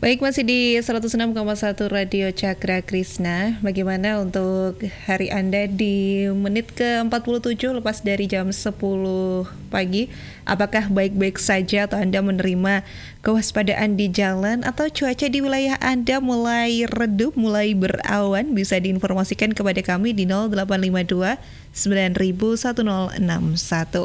Baik, masih di 106,1 Radio Cakra Krishna. Bagaimana untuk hari Anda di menit ke-47 lepas dari jam 10 pagi? Apakah baik-baik saja atau Anda menerima kewaspadaan di jalan atau cuaca di wilayah Anda mulai redup, mulai berawan? Bisa diinformasikan kepada kami di 0852 9000 1061.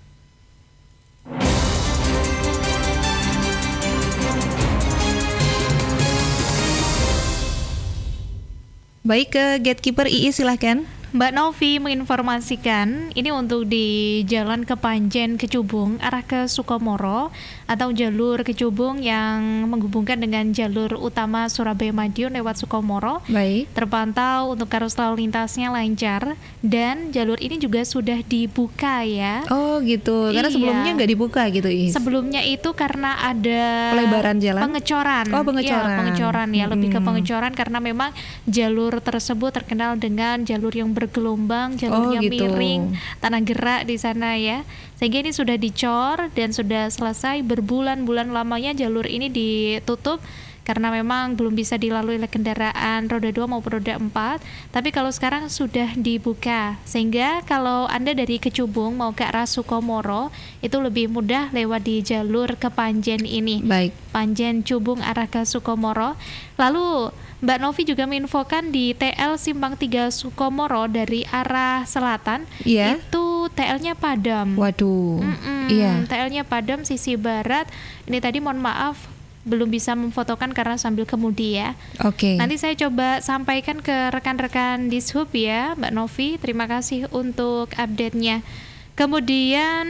Baik, ke Gatekeeper II silahkan. Mbak Novi menginformasikan ini untuk di Jalan Kepanjen Kecubung arah ke Sukomoro atau jalur Kecubung yang menghubungkan dengan jalur utama Surabaya Madiun lewat Sukomoro. Baik. Terpantau untuk arus lalu lintasnya lancar dan jalur ini juga sudah dibuka ya. Oh gitu, karena sebelumnya nggak dibuka gitu Is. Sebelumnya itu karena ada pelebaran jalan, pengecoran. Oh pengecoran. Ya, pengecoran ya, lebih ke pengecoran karena memang jalur tersebut terkenal dengan jalur yang bergelombang, jalurnya miring, tanah gerak di sana ya. Sehingga ini sudah dicor dan sudah selesai. Berbulan-bulan lamanya jalur ini ditutup karena memang belum bisa dilalui oleh kendaraan roda 2 maupun roda 4. Tapi kalau sekarang sudah dibuka, sehingga kalau Anda dari Kecubung mau ke arah Sukomoro itu lebih mudah lewat di jalur Kepanjen ini. Baik. Panjen Cubung arah ke Sukomoro. Lalu Mbak Novi juga menginfokan di TL Simpang 3 Sukomoro dari arah selatan, itu TL-nya padam. Waduh. Iya. TL-nya padam sisi barat. Ini tadi mohon maaf belum bisa memfotokan karena sambil kemudi ya. Oke. Nanti saya coba sampaikan ke rekan-rekan Dishub ya, Mbak Novi. Terima kasih untuk update-nya. Kemudian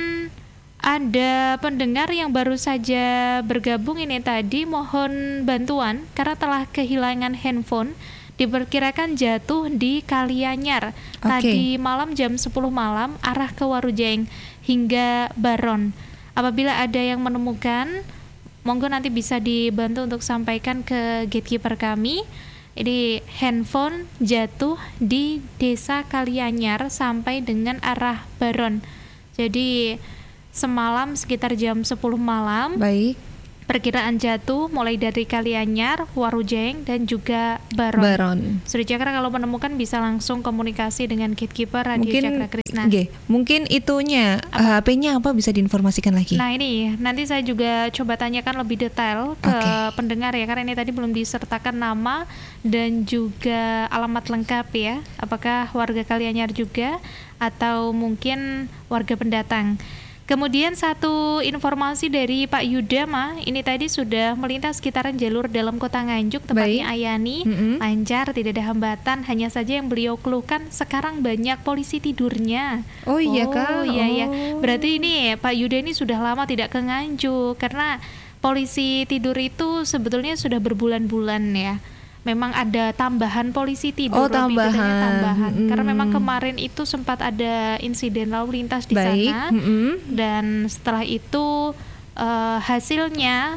ada pendengar yang baru saja bergabung ini tadi, mohon bantuan karena telah kehilangan handphone. Diperkirakan jatuh di Kalianyar. Tadi malam jam 10 malam arah ke Warujeng hingga Baron. Apabila ada yang menemukan, monggo nanti bisa dibantu untuk sampaikan ke gatekeeper kami. Ini handphone jatuh di Desa Kalianyar sampai dengan arah Baron. Jadi semalam sekitar jam 10 malam. Baik. Perkiraan jatuh mulai dari Kalianyar, Warujeng dan juga Baron. Sudah Cakra kalau menemukan bisa langsung komunikasi dengan gatekeeper Radio Cakra Krishna. Mungkin itunya HP-nya apa bisa diinformasikan lagi? Nah ini nanti saya juga coba tanyakan lebih detail ke pendengar ya, karena ini tadi belum disertakan nama dan juga alamat lengkap ya. Apakah warga Kalianyar juga atau mungkin warga pendatang. Kemudian satu informasi dari Pak Yudama, ini tadi sudah melintas sekitaran jalur dalam kota Nganjuk, tepatnya Ayani, lancar, tidak ada hambatan. Hanya saja yang beliau keluhkan sekarang banyak polisi tidurnya. Oh iya kah? Iya. Berarti ini Pak Yuda ini sudah lama tidak ke Nganjuk karena polisi tidur itu sebetulnya sudah berbulan-bulan ya. Memang ada tambahan polisi tidur, tambahan. Karena memang kemarin itu sempat ada insiden lalu lintas di sana, dan setelah itu hasilnya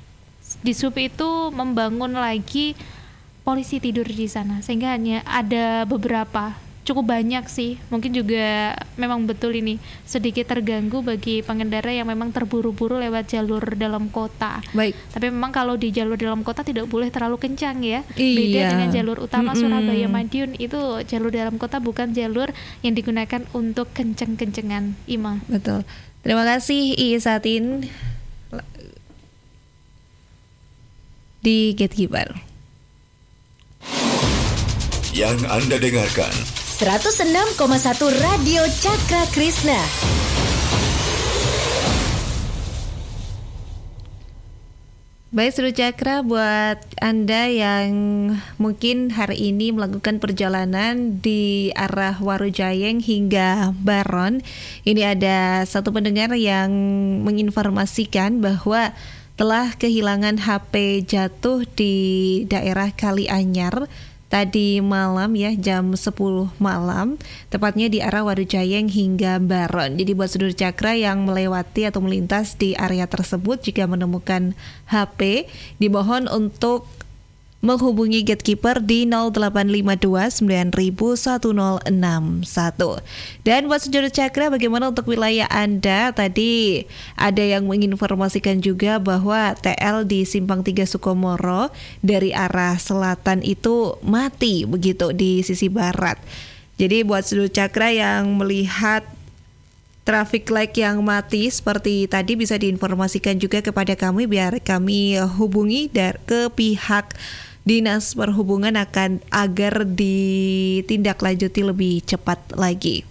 Dishub itu membangun lagi polisi tidur di sana, sehingga hanya ada beberapa. Cukup banyak sih, mungkin juga memang betul ini sedikit terganggu bagi pengendara yang memang terburu-buru lewat jalur dalam kota. Baik. Tapi memang kalau di jalur dalam kota tidak boleh terlalu kencang ya. Beda dengan jalur utama Surabaya Madiun, itu jalur dalam kota bukan jalur yang digunakan untuk kenceng-kencengan. Ima. Betul. Terima kasih Isatin di Gatekeeper. Yang Anda dengarkan 106,1 Radio Cakra Krishna. Baik, Seru Cakra, buat Anda yang mungkin hari ini melakukan perjalanan di arah Warujayeng hingga Baron, ini ada satu pendengar yang menginformasikan bahwa telah kehilangan HP jatuh di daerah Kalianyar tadi malam ya, jam 10 malam, tepatnya di arah Warujayeng hingga Baron. Jadi buat Seru Cakra yang melewati atau melintas di area tersebut, jika menemukan HP, dimohon untuk menghubungi gatekeeper di 0852901061. Dan buat Sudara Cakra, bagaimana untuk wilayah Anda? Tadi ada yang menginformasikan juga bahwa TL di Simpang 3 Sukomoro dari arah selatan itu mati begitu di sisi barat. Jadi buat Sudara Cakra yang melihat traffic light yang mati seperti tadi, bisa diinformasikan juga kepada kami biar kami hubungi ke pihak Dinas Perhubungan agar ditindaklanjuti lebih cepat lagi.